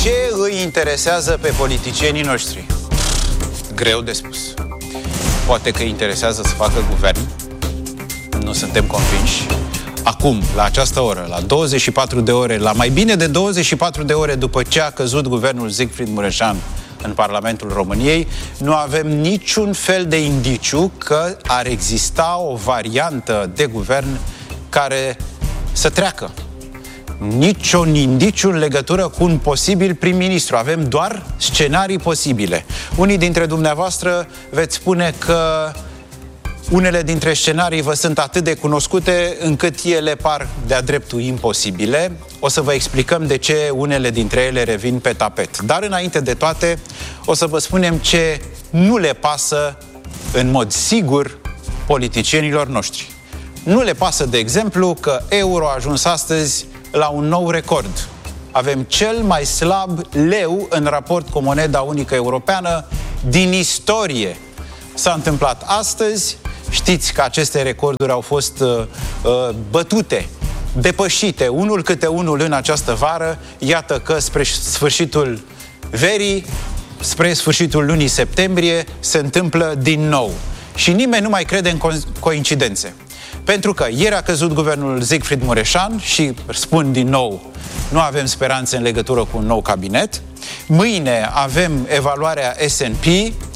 Ce îi interesează pe politicienii noștri? Greu de spus. Poate că îi interesează să facă guvern. Nu suntem convinși. Acum, la această oră, la 24 de ore, la mai bine de 24 de ore după ce a căzut guvernul Siegfried Mureșan în Parlamentul României, nu avem niciun fel de indiciu că ar exista o variantă de guvern care să treacă. Niciun indiciu în legătură cu un posibil prim-ministru. Avem doar scenarii posibile. Unii dintre dumneavoastră veți spune că unele dintre scenarii vă sunt atât de cunoscute încât ele par de-a dreptul imposibile. O să vă explicăm de ce unele dintre ele revin pe tapet. Dar înainte de toate, o să vă spunem ce nu le pasă în mod sigur politicienilor noștri. Nu le pasă, de exemplu, că euro a ajuns astăzi la un nou record. Avem cel mai slab leu în raport cu moneda unică europeană din istorie. S-a întâmplat astăzi. Știți că aceste recorduri au fost bătute, depășite, unul câte unul în această vară. Iată că spre sfârșitul verii, spre sfârșitul lunii septembrie, se întâmplă din nou. Și nimeni nu mai crede în coincidențe. Pentru că ieri a căzut guvernul Siegfried Mureșan și, spun din nou, nu avem speranțe în legătură cu un nou cabinet. Mâine avem evaluarea S&P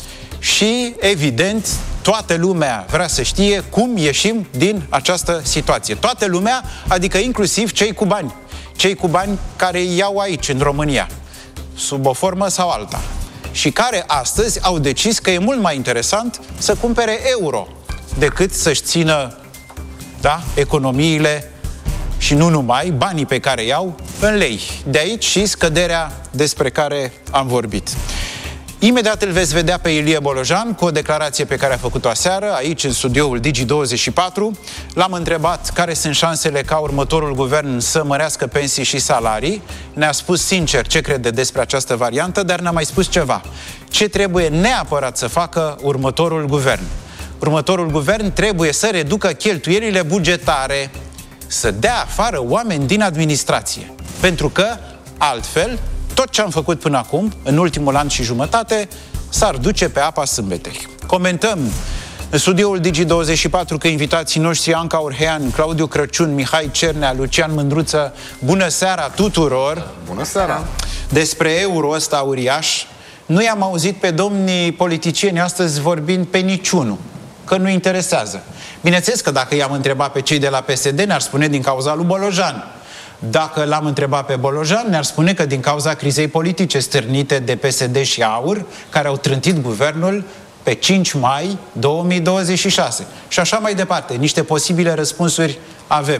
și, evident, toată lumea vrea să știe cum ieșim din această situație. Toată lumea, adică inclusiv cei cu bani. Cei cu bani care îi iau aici, în România, sub o formă sau alta. Și care astăzi au decis că e mult mai interesant să cumpere euro decât să-și țină, da, economiile și nu numai, banii pe care iau în lei. De aici și scăderea despre care am vorbit. Imediat îl veți vedea pe Ilie Bolojan cu o declarație pe care a făcut-o aseară aici în studioul Digi24. L-am întrebat care sunt șansele ca următorul guvern să mărească pensii și salarii. Ne-a spus sincer ce crede despre această variantă, dar ne-a mai spus ceva. Ce trebuie neapărat să facă următorul guvern? Următorul guvern trebuie să reducă cheltuielile bugetare, să dea afară oameni din administrație. Pentru că, altfel, tot ce am făcut până acum, în ultimul an și jumătate, s-ar duce pe apa sâmbetei. Comentăm în studioul Digi24 că invitații noștri Anca Urhean, Claudiu Crăciun, Mihai Cernea, Lucian Mândruță, bună seara tuturor! Bună seara! Despre euro ăsta uriaș, nu i-am auzit pe domnii politicieni astăzi vorbind pe niciunul, că nu interesează. Bineînțeles că dacă i-am întrebat pe cei de la PSD, ne-ar spune din cauza lui Bolojan. Dacă l-am întrebat pe Bolojan, ne-ar spune că din cauza crizei politice stârnite de PSD și AUR, care au trântit guvernul pe 5 mai 2026. Și așa mai departe. Niște posibile răspunsuri avem.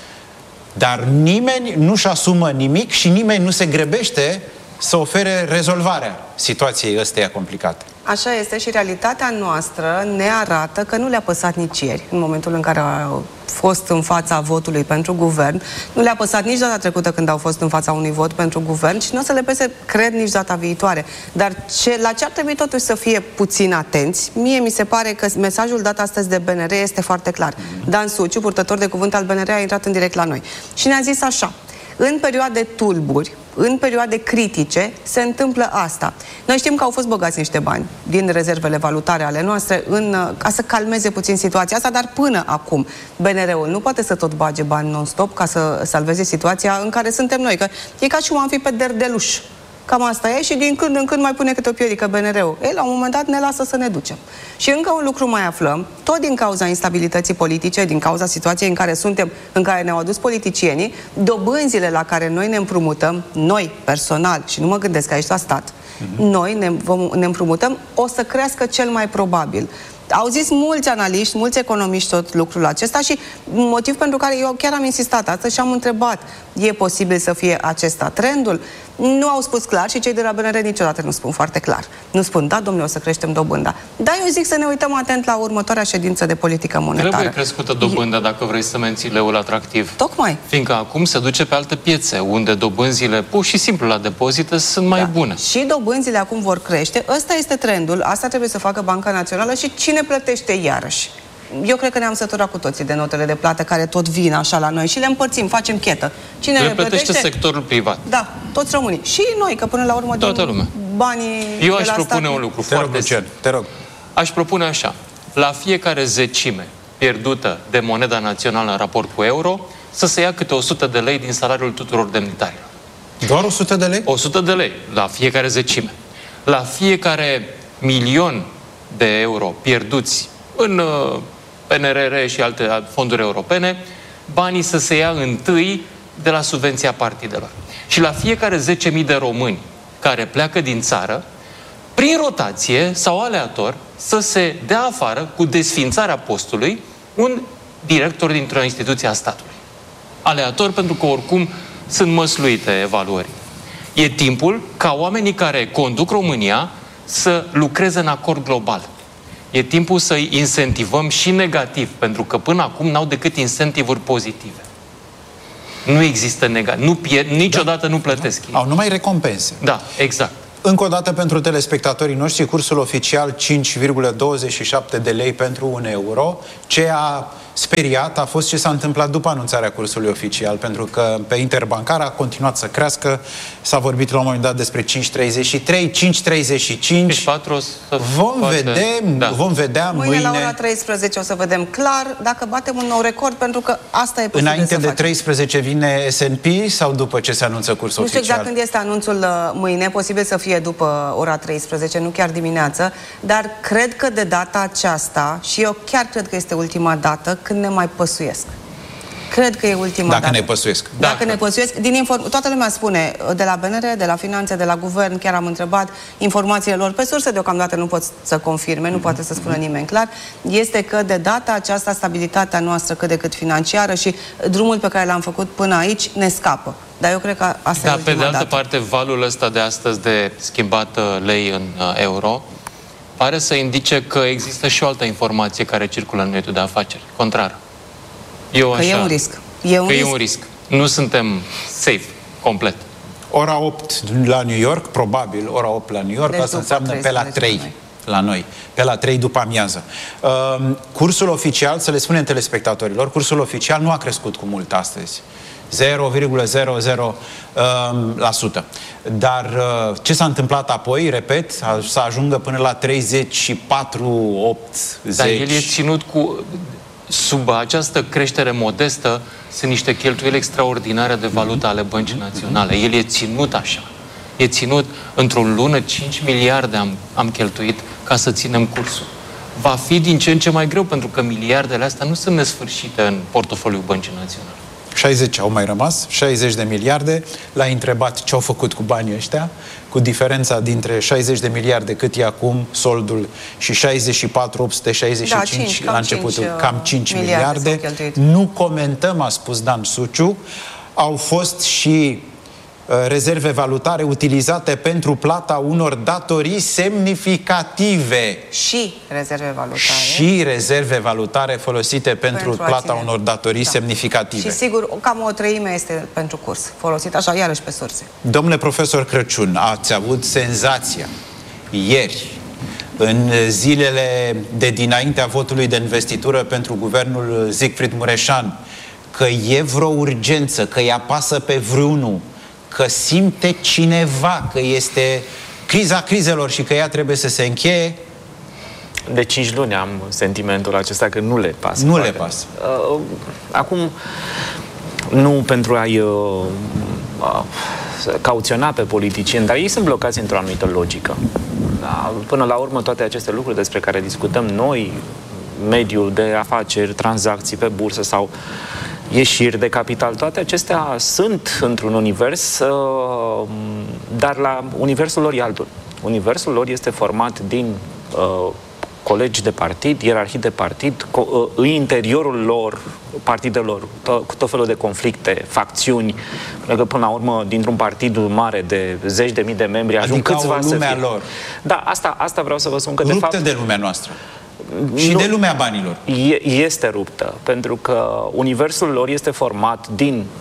Dar nimeni nu-și asumă nimic și nimeni nu se grăbește să ofere rezolvarea situației ăsteia complicate. Așa este și realitatea noastră ne arată că nu le-a păsat nici ieri, în momentul în care au fost în fața votului pentru guvern. Nu le-a păsat nici data trecută când au fost în fața unui vot pentru guvern și nu o să le pese, cred, nici data viitoare. Dar la ce ar trebui totuși să fie puțin atenți, mie mi se pare că mesajul dat astăzi de BNR este foarte clar. Dan Suciu, purtător de cuvânt al BNR, a intrat în direct la noi și ne-a zis așa: în perioade tulburi, în perioade critice, se întâmplă asta. Noi știm că au fost băgați niște bani din rezervele valutare ale noastre ca să calmeze puțin situația asta, dar până acum BNR-ul nu poate să tot bage bani non-stop ca să salveze situația în care suntem noi. Că e ca și cum am fi pe derdeluș. Cam asta e și din când în când mai pune câte o piedică BNR-ul. Ei, la un moment dat ne lasă să ne ducem. Și încă un lucru mai aflăm, tot din cauza instabilității politice, din cauza situației în care suntem, în care ne-au adus politicienii, dobânzile la care noi ne împrumutăm, noi, personal, și nu mă gândesc aici la stat, noi ne împrumutăm, o să crească cel mai probabil. Au zis mulți analiști, mulți economiști tot lucrul acesta și motiv pentru care eu chiar am insistat astăzi și am întrebat: e posibil să fie acesta trendul? Nu au spus clar și cei de la BNR niciodată nu spun foarte clar. Nu spun, da, domnule, o să creștem dobânda. Dar eu zic să ne uităm atent la următoarea ședință de politică monetară. Trebuie crescută dobânda dacă vrei să menții leul atractiv. Tocmai. Fiindcă acum se duce pe alte piețe, unde dobânzile, pur și simplu la depozite, sunt mai bune. Și dobânzile acum vor crește. Ăsta este trendul. Asta trebuie să facă Banca Națională și cine plătește iarăși? Eu cred că ne-am săturat cu toții de notele de plată care tot vin așa la noi și le împărțim, facem chetă. Cine le plătește sectorul privat. Da, toți românii. Și noi, că până la urmă toată lumea. Banii Eu aș propune un lucru foarte simplu. Te rog. Aș propune așa. La fiecare zecime pierdută de moneda națională în raport cu euro, să se ia câte 100 de lei din salariul tuturor demnitarilor. Doar 100 de lei? 100 de lei la fiecare zecime. La fiecare milion de euro pierduți în PNRR și alte fonduri europene, banii să se ia întâi de la subvenția partidelor. Și la fiecare 10.000 de români care pleacă din țară, prin rotație sau aleator, să se dea afară cu desfințarea postului un director dintr-o instituție a statului. Aleator, pentru că oricum sunt măsluite evaluării. E timpul ca oamenii care conduc România să lucreze în acord global. E timpul să-i incentivăm și negativ, pentru că până acum n-au decât incentivuri pozitive. Nu există niciodată nu plătesc. Au numai recompense. Da, exact. Încă o dată pentru telespectatorii noștri, cursul oficial 5,27 de lei pentru 1 euro. Ce a speriat a fost ce s-a întâmplat după anunțarea cursului oficial, pentru că pe interbancar a continuat să crească. S-a vorbit la un moment dat despre 5,33, 5,35. Vom vedea mâine. La ora 13 o să vedem clar dacă batem un nou record, pentru că asta e posibil. Înainte de 13 vine S&P sau după ce se anunță cursul oficial? Nu știu exact când este anunțul mâine, posibil să fie după ora 13, nu chiar dimineață, dar cred că de data aceasta, și eu chiar cred că este ultima dată când ne mai păsuiesc. Cred că e ultima dată. Dacă ne păsuiesc. Dacă ne păsuiesc. Toată lumea spune, de la BNR, de la Finanțe, de la Guvern, chiar am întrebat informațiile lor pe surse, deocamdată nu pot să confirme, nu poate să spună nimeni clar, este că de data aceasta stabilitatea noastră cât de cât financiară și drumul pe care l-am făcut până aici ne scapă. Dar eu cred că asta e ultima pe de altă dată. parte, valul ăsta de astăzi de schimbat lei în euro pare să indice că există și o altă informație care circulă în mediul de afaceri, contrar. Că e un risc. E un risc. Nu suntem safe, complet. Ora 8 la New York, probabil ora 8 la New York, deci asta înseamnă pe la 3 la noi, pe la 3 după amiază. Cursul oficial, să le spunem telespectatorilor, cursul oficial nu a crescut cu mult astăzi. 0,00%. Dar ce s-a întâmplat apoi, repet, să ajungă până la 34,80. Dar el e ținut sub această creștere modestă, sunt niște cheltuieli extraordinare de valută ale Băncii Naționale. El e ținut așa. E ținut într-o lună, 5 miliarde am cheltuit ca să ținem cursul. Va fi din ce în ce mai greu, pentru că miliardele astea nu sunt nesfârșite în portofoliul Băncii Naționale. 60 au mai rămas, 60 de miliarde. L-a întrebat ce au făcut cu banii ăștia, cu diferența dintre 60 de miliarde cât e acum soldul și 64,865 la începutul, cam 5 miliarde. Nu comentăm, a spus Dan Suciu. Au fost și rezerve valutare utilizate pentru plata unor datorii semnificative. Și rezerve valutare. Și rezerve valutare folosite pentru plata unor datorii semnificative. Și sigur, cam o treime este pentru curs, folosit așa, iarăși pe surse. Domnule profesor Crăciun, ați avut senzația ieri, în zilele de dinaintea votului de investitură pentru guvernul Siegfried Mureșan, că e vreo urgență, că îi apasă pe vreunul, că simte cineva că este criza crizelor și că ea trebuie să se încheie? De 5 luni am sentimentul acesta că nu le pasă. Nu le pasă. Acum, nu pentru a-i cauționa pe politicieni, dar ei sunt blocați într-o anumită logică. Până la urmă, toate aceste lucruri despre care discutăm noi, mediul de afaceri, tranzacții pe bursă sau ieșiri de capital, toate acestea sunt într-un univers, dar la universul lor e altul. Universul lor este format din colegi de partid, ierarhii de partid, în interiorul lor, partidelor, cu tot felul de conflicte, facțiuni, pentru că până la urmă, dintr-un partid mare de 10.000 de membri, ajung câțiva să fie. Lor. Da, asta vreau să vă spun că ruptă de fapt de lumea noastră. Și de lumea banilor. Este ruptă, pentru că universul lor este format din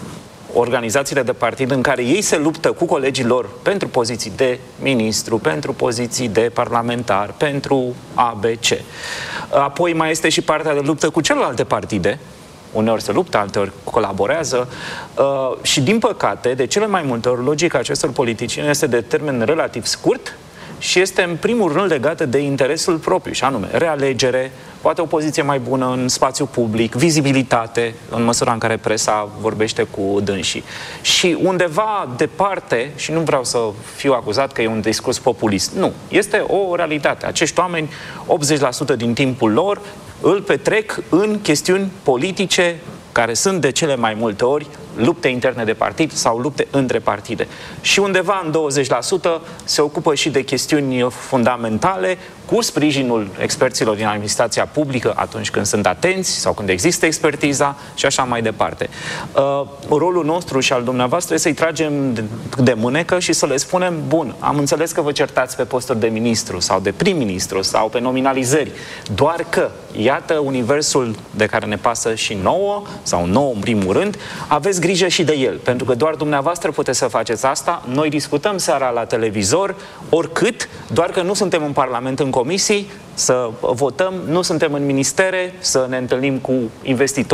organizațiile de partid în care ei se luptă cu colegii lor pentru poziții de ministru, pentru poziții de parlamentar, pentru ABC. Apoi mai este și partea de luptă cu celelalte partide. Uneori se luptă, alteori colaborează și, din păcate, de cele mai multe ori, logica acestor politicieni este de termen relativ scurt și este, în primul rând, legată de interesul propriu, și anume realegere, poate o poziție mai bună în spațiu public, vizibilitate, în măsura în care presa vorbește cu dânsii. Și undeva departe, și nu vreau să fiu acuzat că e un discurs populist, nu, este o realitate. Acești oameni, 80% din timpul lor, îl petrec în chestiuni politice care sunt de cele mai multe ori lupte interne de partid sau lupte între partide. Și undeva în 20% se ocupă și de chestiuni fundamentale cu sprijinul experților din administrația publică atunci când sunt atenți sau când există expertiza și așa mai departe. Rolul nostru și al dumneavoastră este să-i tragem de mânecă și să le spunem: bun, am înțeles că vă certați pe posturi de ministru sau de prim-ministru sau pe nominalizări, doar că, iată, universul de care ne pasă și nouă, sau nouă în primul rând, aveți grijă și de el, pentru că doar dumneavoastră puteți să faceți asta. Noi discutăm seara la televizor, oricât, doar că nu suntem în Parlament, în comisii, să votăm, nu suntem în ministere, să ne întâlnim cu investitori